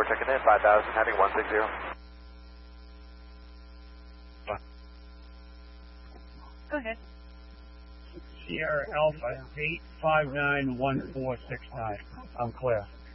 checking in, 5000, heading 160. Go ahead. Sierra Alpha 8591469. I'm clear.